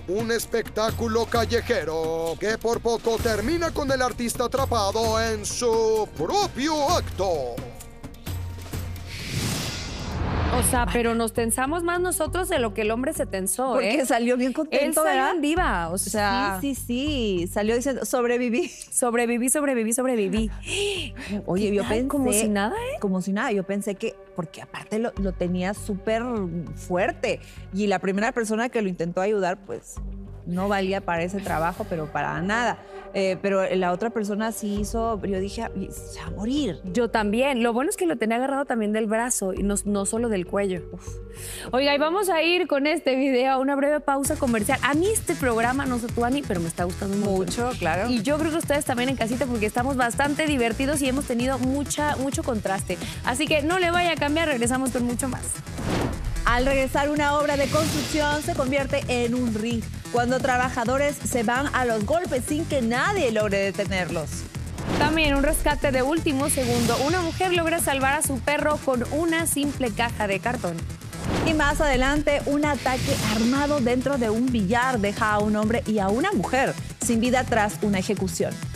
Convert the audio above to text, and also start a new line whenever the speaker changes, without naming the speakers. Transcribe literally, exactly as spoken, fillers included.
Un espectáculo callejero que por poco termina con el artista atrapado en su propio acto.
O sea, pero nos tensamos más nosotros de lo que el hombre se tensó,
Porque
¿eh?
salió bien contento,
Él salió
¿verdad?
en diva, o sea...
Sí, sí, sí. Salió diciendo, sobreviví.
Sobreviví, sobreviví, sobreviví.
Oye, yo pensé...
Como si nada, ¿eh?
Como si nada. Yo pensé que... Porque aparte lo, lo tenía súper fuerte. Y la primera persona que lo intentó ayudar, pues... no valía para ese trabajo, pero para nada. Eh, pero la otra persona sí hizo, yo dije, se va a morir.
Yo también. Lo bueno es que lo tenía agarrado también del brazo y no, no solo del cuello. Uf. Oiga, y vamos a ir con este video a una breve pausa comercial. A mí este programa, no sé tú, Ani, pero me está gustando mucho.
Mucho, claro.
Y yo creo que ustedes también en casita porque estamos bastante divertidos y hemos tenido mucha, mucho contraste. Así que no le vaya a cambiar, regresamos con mucho más.
Al regresar, una obra de construcción se convierte en un ring cuando trabajadores se van a los golpes sin que nadie logre detenerlos.
También un rescate de último segundo. Una mujer logra salvar a su perro con una simple caja de cartón.
Y más adelante, un ataque armado dentro de un billar deja a un hombre y a una mujer sin vida tras una ejecución.